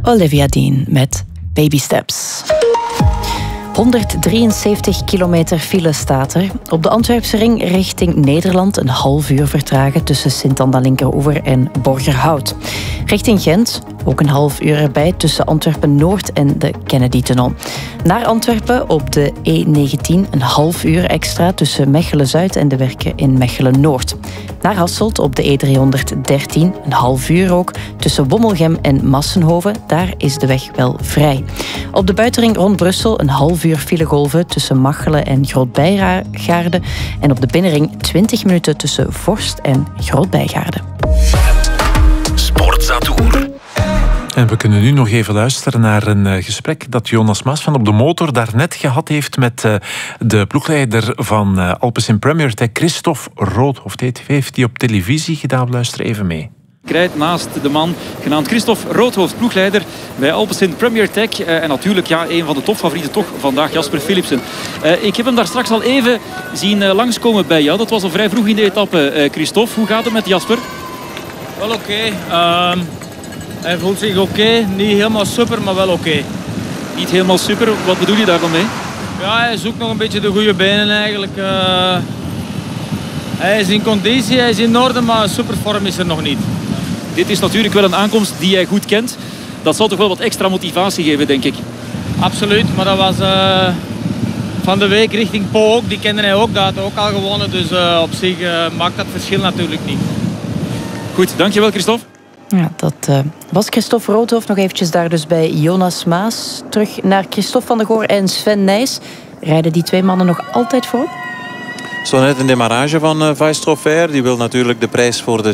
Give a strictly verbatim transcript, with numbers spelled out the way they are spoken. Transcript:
Olivia Dean met Baby Steps. honderddrieënzeventig kilometer file staat er. Op de Antwerpse ring richting Nederland een half uur vertragen tussen Sint-Anna-Linkeroever en Borgerhout. Richting Gent ook een half uur erbij tussen Antwerpen-Noord en de Kennedy-tunnel. Naar Antwerpen op de E negentien een half uur extra tussen Mechelen-Zuid en de werken in Mechelen-Noord. Naar Hasselt op de E driehonderddertien een half uur ook tussen Wommelgem en Massenhoven. Daar is de weg wel vrij. Op de buitenring rond Brussel een half uur filegolven tussen Machelen en Groot-Bijgaarde. En op de binnenring twintig minuten tussen Vorst en Groot-Bijgaarde. Sportza-tour. En we kunnen nu nog even luisteren naar een uh, gesprek dat Jonas Maas van Op de Motor daarnet gehad heeft met uh, de ploegleider van uh, Alpecin Premier Tech, Christophe Roodhoofd. Heeft hij op televisie gedaan. Luister even mee. Ik rijd naast de man genaamd Christophe Roodhoofd, ploegleider bij Alpecin Premier Tech. Uh, en natuurlijk ja, een van de topfavorieten toch vandaag, Jasper Philipsen. Uh, ik heb hem daar straks al even zien uh, langskomen bij jou. Dat was al vrij vroeg in de etappe, uh, Christophe. Hoe gaat het met Jasper? Wel oké. Okay. Um, hij voelt zich oké. Okay. Niet helemaal super, maar wel oké. Okay. Niet helemaal super? Wat bedoel je daar dan mee? Ja, hij zoekt nog een beetje de goede benen eigenlijk. Uh, hij is in conditie, hij is in orde, maar supervorm is er nog niet. Dit is natuurlijk wel een aankomst die jij goed kent. Dat zal toch wel wat extra motivatie geven, denk ik. Absoluut, maar dat was uh, van de week richting Po ook. Die kende hij ook, dat had hij ook al gewonnen. Dus uh, op zich uh, maakt dat verschil natuurlijk niet. Goed, dankjewel Christophe. Ja, dat uh, was Christophe Roodhoofd. Nog eventjes daar dus bij Jonas Maas. Terug naar Christophe van der Goor en Sven Nys. Rijden die twee mannen nog altijd voorop? Zo net een demarrage van uh, Vice Troffair. Die wil natuurlijk de prijs voor de